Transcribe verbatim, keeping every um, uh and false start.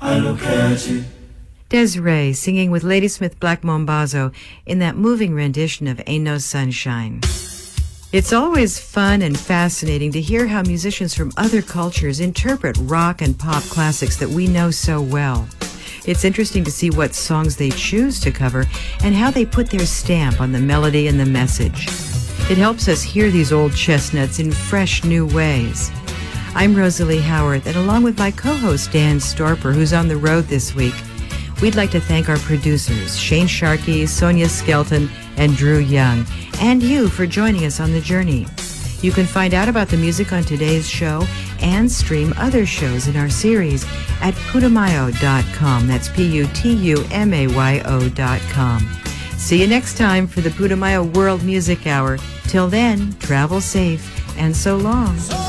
Desiree singing with Ladysmith Black Mambazo in that moving rendition of Ain't No Sunshine. It's always fun and fascinating to hear how musicians from other cultures interpret rock and pop classics that we know so well. It's interesting to see what songs they choose to cover and how they put their stamp on the melody and the message. It helps us hear these old chestnuts in fresh new ways. I'm Rosalie Howarth, and along with my co-host Dan Storper, who's on the road this week, we'd like to thank our producers, Shane Sharkey, Sonia Skelton, and Drew Young, and you for joining us on the journey. You can find out about the music on today's show and stream other shows in our series at putumayo dot com. That's P U T U M A Y O dot com. See you next time for the Putumayo World Music Hour. Till then, travel safe and so long.